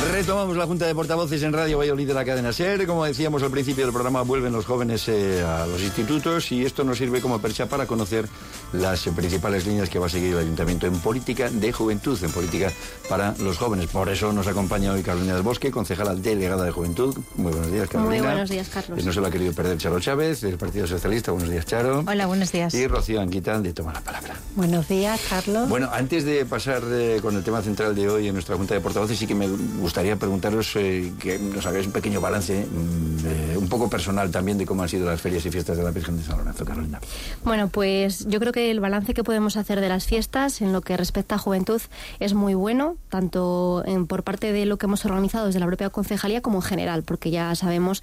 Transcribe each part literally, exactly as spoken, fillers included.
Retomamos la Junta de Portavoces en Radio Valladolid de la cadena SER. Como decíamos al principio del programa, vuelven los jóvenes eh, a los institutos y esto nos sirve como percha para conocer las eh, principales líneas que va a seguir el Ayuntamiento en política de juventud, en política para los jóvenes. Por eso nos acompaña hoy Carolina del Bosque, concejala delegada de Juventud. Muy buenos días, Carolina. Muy buenos días, Carlos. No se lo ha querido perder Charo Chávez, del Partido Socialista. Buenos días, Charo. Hola, buenos días. Y Rocío Anguita, de Toma la Palabra. Buenos días, Carlos. Bueno, antes de pasar eh, con el tema central de hoy en nuestra Junta de Portavoces, sí que me gustaría preguntaros eh, que nos hagáis un pequeño balance, eh, un poco personal también, de cómo han sido las ferias y fiestas de la Virgen de San Lorenzo, Carolina. Bueno, pues yo creo que el balance que podemos hacer de las fiestas en lo que respecta a juventud es muy bueno, tanto en, por parte de lo que hemos organizado desde la propia concejalía como en general, porque ya sabemos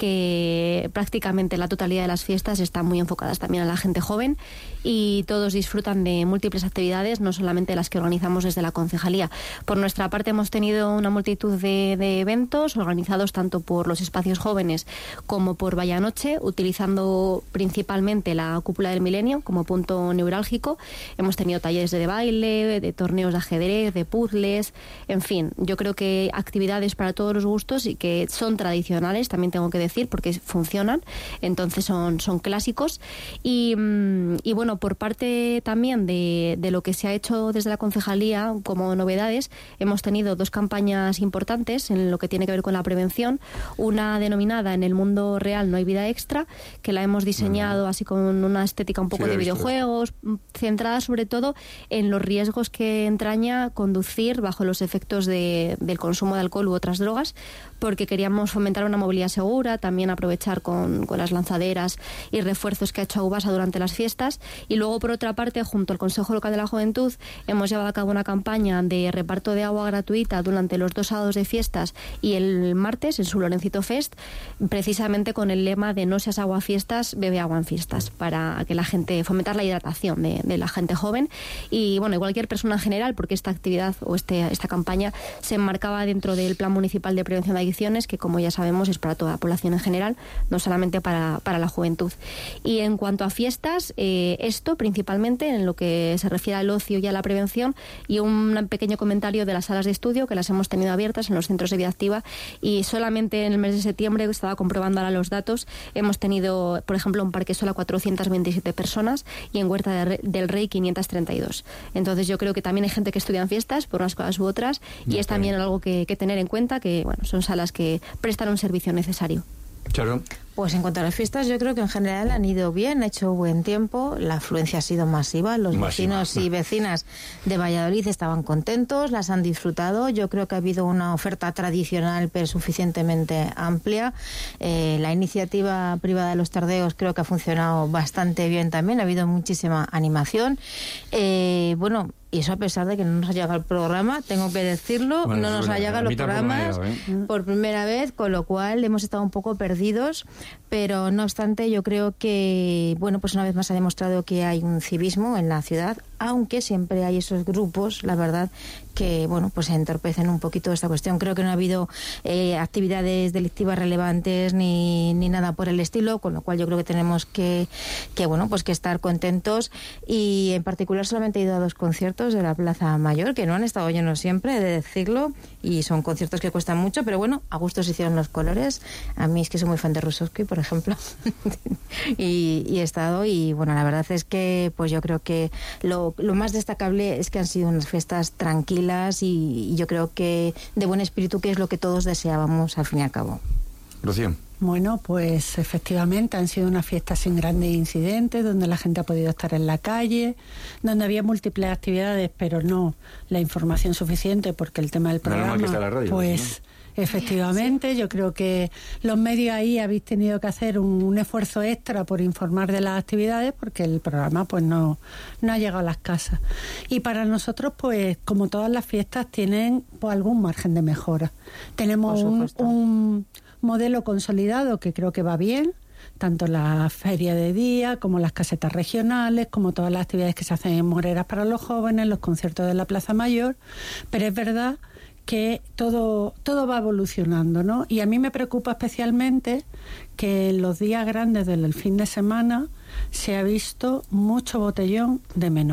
que prácticamente la totalidad de las fiestas están muy enfocadas también a la gente joven y todos disfrutan de múltiples actividades, no solamente las que organizamos desde la concejalía. Por nuestra parte hemos tenido una multitud de, de eventos organizados tanto por los espacios jóvenes como por Vaya Noche, utilizando principalmente la Cúpula del Milenio como punto neurálgico. Hemos tenido talleres de baile, de torneos de ajedrez, de puzzles, en fin, yo creo que actividades para todos los gustos y que son tradicionales, también tengo que decir, porque funcionan, entonces son, son clásicos. Y, y bueno, por parte también de, de lo que se ha hecho desde la concejalía como novedades, hemos tenido dos campañas importantes en lo que tiene que ver con la prevención, una denominada En el mundo real no hay vida extra, que la hemos diseñado así con una estética un poco sí, de videojuegos, centrada sobre todo en los riesgos que entraña conducir bajo los efectos de, del consumo de alcohol u otras drogas, porque queríamos fomentar una movilidad segura, también aprovechar con, con las lanzaderas y refuerzos que ha hecho Aubasa durante las fiestas. Y luego, por otra parte, junto al Consejo Local de la Juventud, hemos llevado a cabo una campaña de reparto de agua gratuita durante los dos sábados de fiestas y el martes, en su Lorencito Fest, precisamente con el lema de no seas agua fiestas, bebe agua en fiestas, para que la gente, fomentar la hidratación de, de la gente joven y, bueno, y cualquier persona en general, porque esta actividad o este, esta campaña se enmarcaba dentro del Plan Municipal de Prevención de Adicciones, que, como ya sabemos, es para toda la población en general, no solamente para, para la juventud. Y en cuanto a fiestas, eh, esto principalmente en lo que se refiere al ocio y a la prevención, y un pequeño comentario de las salas de estudio que las hemos tenido abiertas en los centros de vida activa, y solamente en el mes de septiembre, estaba comprobando ahora los datos, hemos tenido, por ejemplo, en Parque Sola cuatrocientas veintisiete personas y en Huerta de Re- del Rey quinientas treinta y dos. Entonces yo creo que también hay gente que estudia en fiestas por unas cosas u otras y no, es también algo que, que tener en cuenta, que bueno, son salas que prestan un servicio necesario. Charo. Pues en cuanto a las fiestas, yo creo que en general han ido bien, ha hecho buen tiempo, la afluencia ha sido masiva, los masiva. vecinos y vecinas de Valladolid estaban contentos, las han disfrutado, yo creo que ha habido una oferta tradicional pero suficientemente amplia, eh, la iniciativa privada de los tardeos creo que ha funcionado bastante bien también, ha habido muchísima animación, eh, bueno... Y eso a pesar de que no nos ha llegado el programa, tengo que decirlo, bueno, no nos ha llegado los programas por, ¿eh? por primera vez, con lo cual hemos estado un poco perdidos, pero no obstante yo creo que, bueno, pues una vez más ha demostrado que hay un civismo en la ciudad, aunque siempre hay esos grupos, la verdad, que, bueno, pues entorpecen un poquito esta cuestión. Creo que no ha habido eh, actividades delictivas relevantes ni, ni nada por el estilo, con lo cual yo creo que tenemos que, que, bueno, pues que estar contentos, y en particular solamente he ido a dos conciertos de la Plaza Mayor, que no han estado llenos siempre, he de decirlo, y son conciertos que cuestan mucho, pero bueno, a gusto se hicieron los colores. A mí es que soy muy fan de Rusovsky, por ejemplo, y, y he estado, y bueno, la verdad es que pues yo creo que lo, lo más destacable es que han sido unas fiestas tranquilas y, y yo creo que de buen espíritu, que es lo que todos deseábamos al fin y al cabo. Rocío. Bueno, pues efectivamente han sido unas fiestas sin grandes incidentes, donde la gente ha podido estar en la calle, donde había múltiples actividades, pero no la información suficiente, porque el tema del programa, que está la radio, pues ¿no? Efectivamente, yo creo que los medios ahí habéis tenido que hacer un, un esfuerzo extra por informar de las actividades, porque el programa pues no, no ha llegado a las casas. Y para nosotros, pues como todas las fiestas, tienen pues algún margen de mejora. Tenemos un, un modelo consolidado que creo que va bien, tanto la feria de día como las casetas regionales, como todas las actividades que se hacen en Moreras para los jóvenes, los conciertos de la Plaza Mayor, pero es verdad que todo, todo va evolucionando, ¿no? Y a mí me preocupa especialmente que en los días grandes del fin de semana se ha visto mucho botellón de menores.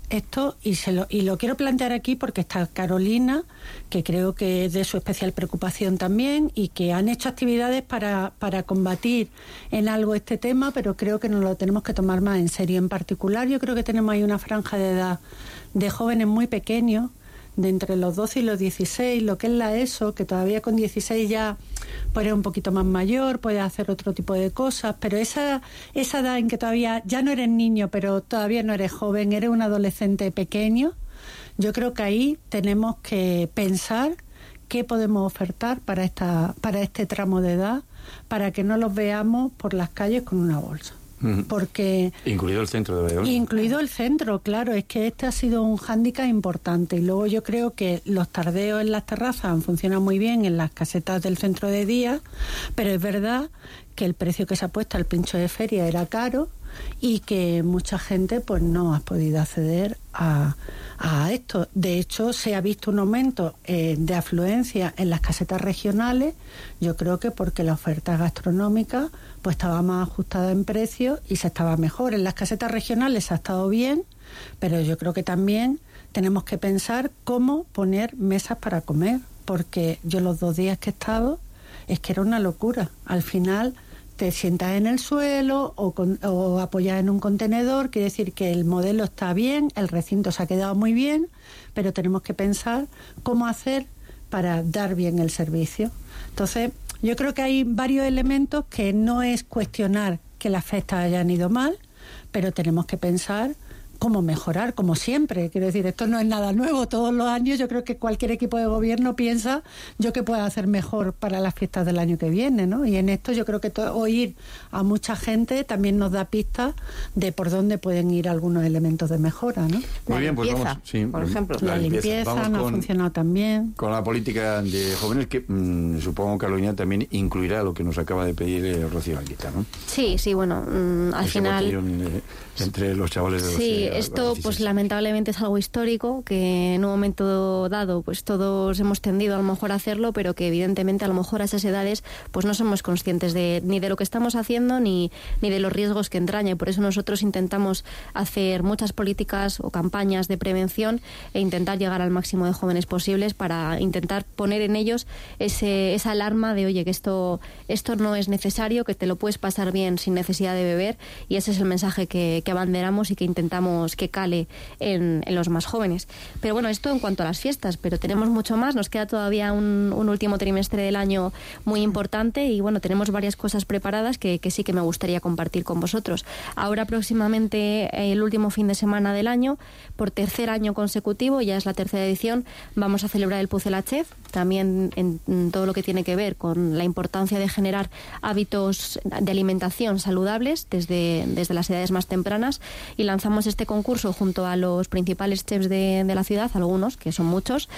esto, y, se lo, y lo quiero plantear aquí porque está Carolina, que creo que es de su especial preocupación también, y que han hecho actividades para, para combatir en algo este tema, pero creo que nos lo tenemos que tomar más en serio. En particular, yo creo que tenemos ahí una franja de edad de jóvenes muy pequeños, de entre los doce y los dieciséis, lo que es la ESO, que todavía con dieciséis ya pues eres un poquito más mayor, puedes hacer otro tipo de cosas, pero esa, esa edad en que todavía ya no eres niño, pero todavía no eres joven, eres un adolescente pequeño, yo creo que ahí tenemos que pensar qué podemos ofertar para, esta, para este tramo de edad, para que no los veamos por las calles con una bolsa. Porque incluido el centro de Valladolid. Incluido el centro, claro, es que este ha sido un hándicap importante. Y luego yo creo que los tardeos en las terrazas han funcionado muy bien en las casetas del centro de día, pero es verdad que el precio que se ha puesto al pincho de feria era caro y que mucha gente pues no ha podido acceder a, a esto. De hecho, se ha visto un aumento eh, de afluencia en las casetas regionales, yo creo que porque la oferta gastronómica pues estaba más ajustada en precio y se estaba mejor. En las casetas regionales ha estado bien, pero yo creo que también tenemos que pensar cómo poner mesas para comer, porque yo los dos días que he estado es que era una locura. Al final te sientas en el suelo o, con, o apoyas en un contenedor, quiere decir que el modelo está bien, el recinto se ha quedado muy bien, pero tenemos que pensar cómo hacer para dar bien el servicio. Entonces, yo creo que hay varios elementos que no es cuestionar que las fiestas hayan ido mal, pero tenemos que pensar cómo mejorar, como siempre. Quiero decir, esto no es nada nuevo. Todos los años yo creo que cualquier equipo de gobierno piensa yo qué puedo hacer mejor para las fiestas del año que viene, ¿no? Y en esto yo creo que to- oír a mucha gente también nos da pistas de por dónde pueden ir algunos elementos de mejora, ¿no? Muy La bien, pues limpieza, vamos. Sí, por ejemplo. La, la limpieza, limpieza Vamos no con, ha funcionado tan bien. Con la política de jóvenes que mmm, supongo Carolina también incluirá lo que nos acaba de pedir eh, Rocío Anguita, ¿no? Sí, sí, bueno, mmm, al Ese final... botellón, eh, entre los chavales de los Sí, eh, esto pues lamentablemente es algo histórico, que en un momento dado pues todos hemos tendido a lo mejor a hacerlo, pero que evidentemente a lo mejor a esas edades pues no somos conscientes de ni de lo que estamos haciendo ni, ni de los riesgos que entraña, y por eso nosotros intentamos hacer muchas políticas o campañas de prevención e intentar llegar al máximo de jóvenes posibles para intentar poner en ellos ese, esa alarma de oye, que esto, esto no es necesario, que te lo puedes pasar bien sin necesidad de beber, y ese es el mensaje que, que abanderamos y que intentamos que cale en, en los más jóvenes. Pero bueno, esto en cuanto a las fiestas, pero tenemos mucho más, nos queda todavía un, un último trimestre del año muy importante y bueno, tenemos varias cosas preparadas que, que sí que me gustaría compartir con vosotros. Ahora próximamente, el último fin de semana del año, por tercer año consecutivo, ya es la tercera edición, vamos a celebrar el Puzzle a Chef, también en, en todo lo que tiene que ver con la importancia de generar hábitos de alimentación saludables desde, desde las edades más tempranas, y lanzamos este concurso junto a los principales chefs de, de la ciudad, algunos, que son muchos,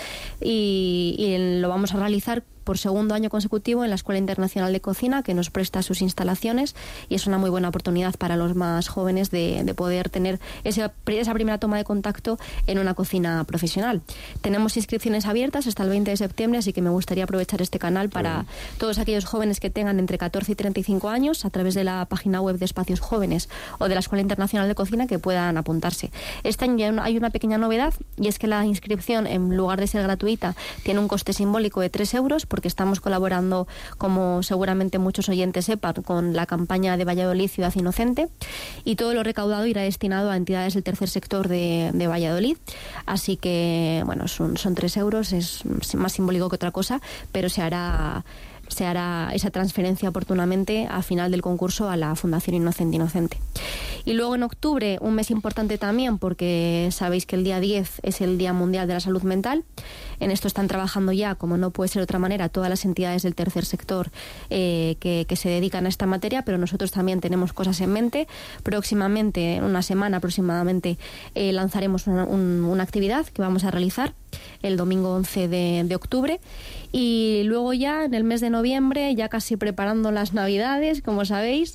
y, y lo vamos a realizar por segundo año consecutivo en la Escuela Internacional de Cocina, que nos presta sus instalaciones, y es una muy buena oportunidad para los más jóvenes de, de poder tener esa, esa primera toma de contacto en una cocina profesional. Tenemos inscripciones abiertas hasta el veinte de septiembre, así que me gustaría aprovechar este canal para sí. todos aquellos jóvenes que tengan entre catorce y treinta y cinco años, a través de la página web de Espacios Jóvenes o de la Escuela Internacional de Cocina, que puedan apuntarse. Este año hay una pequeña novedad, y es que la inscripción, en lugar de ser gratuita, tiene un coste simbólico de tres euros, porque estamos colaborando, como seguramente muchos oyentes sepan, con la campaña de Valladolid Ciudad Inocente, y todo lo recaudado irá destinado a entidades del tercer sector de, de Valladolid. Así que, bueno, son, son tres euros, es más simbólico que otra cosa, pero se hará... se hará esa transferencia oportunamente al final del concurso a la Fundación Inocente Inocente. Y luego en octubre, un mes importante también, porque sabéis que el día diez es el Día Mundial de la Salud Mental. En esto están trabajando ya, como no puede ser de otra manera, todas las entidades del tercer sector eh, que, que se dedican a esta materia, pero nosotros también tenemos cosas en mente. Próximamente, en una semana aproximadamente, eh, lanzaremos una, un, una actividad que vamos a realizar el domingo once de, de octubre, y luego ya en el mes de noviembre, ya casi preparando las Navidades, como sabéis,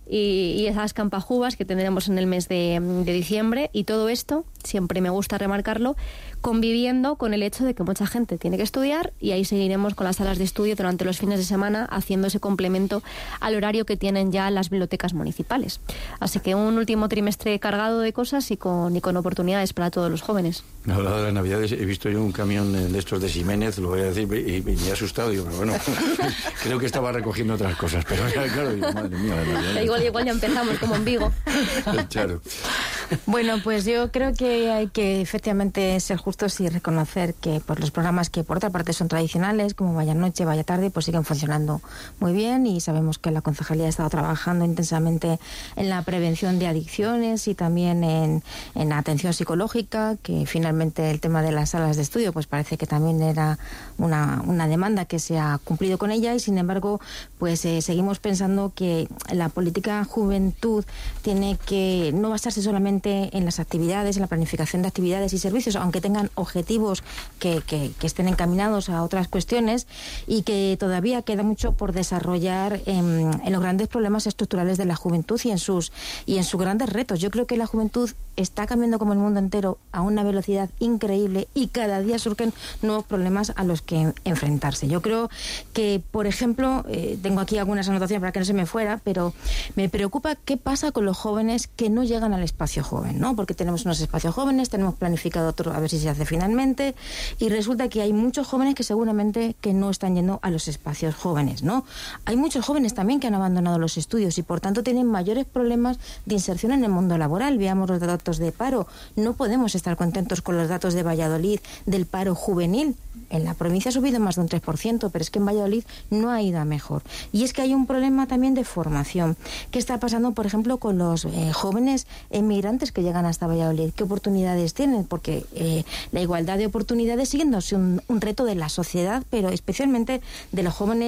y, y esas campajubas que tendremos en el mes de, de diciembre, y todo esto, siempre me gusta remarcarlo, conviviendo con el hecho de que mucha gente tiene que estudiar, y ahí seguiremos con las salas de estudio durante los fines de semana haciendo ese complemento al horario que tienen ya las bibliotecas municipales. Así que un último trimestre cargado de cosas y con, y con oportunidades para todos los jóvenes. Hablando de las Navidades, he visto yo un camión de estos de Ximénez, lo voy a decir, y, y me he asustado. Digo, pero bueno, creo que estaba recogiendo otras cosas, pero claro, digo, madre mía, las Navidades. Igual, igual ya empezamos como en Vigo. Claro. Bueno, pues yo creo que hay que efectivamente ser justos y reconocer que pues, los programas que por otra parte son tradicionales, como Vaya Noche, Vaya Tarde, pues siguen funcionando muy bien, y sabemos que la concejalía ha estado trabajando intensamente en la prevención de adicciones y también en, en atención psicológica, que finalmente el tema de las salas de estudio pues parece que también era una, una demanda que se ha cumplido con ella, y sin embargo pues eh, seguimos pensando que la política juventud tiene que no basarse solamente en las actividades, en la planificación de actividades y servicios, aunque tengan objetivos que, que, que estén encaminados a otras cuestiones, y que todavía queda mucho por desarrollar en, en los grandes problemas estructurales de la juventud y en sus y en sus grandes retos. Yo creo que la juventud está cambiando como el mundo entero a una velocidad increíble, y cada día surgen nuevos problemas a los que enfrentarse. Yo creo que, por ejemplo, eh, tengo aquí algunas anotaciones para que no se me fuera, pero me preocupa qué pasa con los jóvenes que no llegan al espacio joven, ¿no? Porque tenemos unos espacios jóvenes, tenemos planificado otro, a ver si se hace finalmente, y resulta que hay muchos jóvenes que seguramente que no están yendo a los espacios jóvenes, ¿no? Hay muchos jóvenes también que han abandonado los estudios y por tanto tienen mayores problemas de inserción en el mundo laboral. Veamos los datos de paro. No podemos estar contentos con los datos de Valladolid del paro juvenil. En la provincia ha subido más de un tres por ciento, pero es que en Valladolid no ha ido a mejor. Y es que hay un problema también de formación. ¿Qué está pasando, por ejemplo, con los eh, jóvenes emigrantes que llegan hasta Valladolid? ¿Qué oportunidades tienen? Porque eh, la igualdad de oportunidades sigue siendo un, un reto de la sociedad, pero especialmente de los jóvenes